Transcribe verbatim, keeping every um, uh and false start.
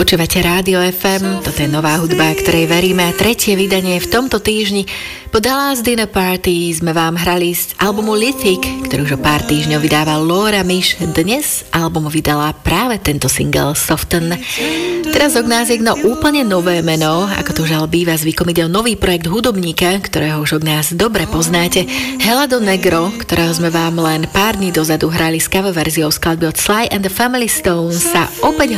Počúvate Rádio ef em, toto je nová hudba, ktorej veríme. Tretie vydanie v tomto týždni. Po The Last Dinner Party sme vám hrali z albumu Lithic, ktorý už o pár týždňov vydával Laura Miš. Dnes albumu vydala práve tento single Soften. Teraz od nás jedno úplne nové meno, ako to žal býva zvykom, ide o nový projekt hudobníka, ktorého už od nás dobre poznáte. Helado Negro, ktorého sme vám len pár dní dozadu hrali s cover verziou skladby od Sly and the Family Stone, sa opäť